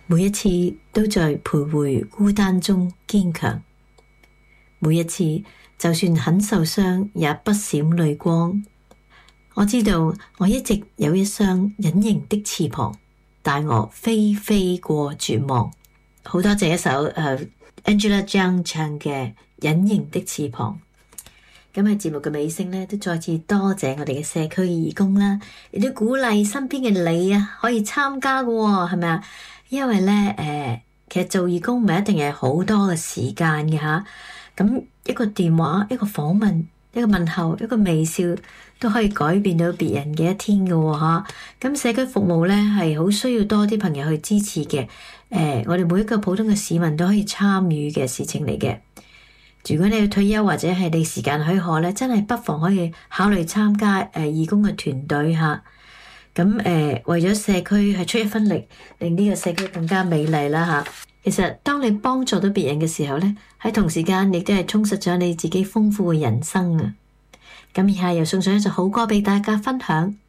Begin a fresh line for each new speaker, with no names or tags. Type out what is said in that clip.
每一次都在徘徊孤單中堅強，每一次就算很受傷也不閃淚光。我知道我一直有一雙隱形的翅膀，帶我飛飛過絕望。好多謝一首Angela Zhang 唱嘅隱形的翅膀。咁喺節目嘅尾聲咧，都再次多謝我哋嘅社區義工啦，亦都鼓勵身邊嘅你啊，可以參加嘅喎，係咪啊？因為咧其實做義工唔係一定係好多嘅時間嘅吓，咁一個電話、一個訪問、一個問候、一個微笑，都可以改變到別人嘅一天嘅喎吓。咁社區服務咧係好需要多啲朋友去支持嘅，我哋每一個普通嘅市民都可以參與嘅事情嚟嘅。如果你要退休或者係你時間許可咧，真係不妨可以考慮參加義工嘅團隊吓。咁為咗社區係出一分力，令呢個社區更加美麗啦吓。其實當你幫助到別人嘅時候咧，喺同時間亦都係充實咗你自己豐富嘅人生啊。咁以下又送上一首好歌俾大家分享，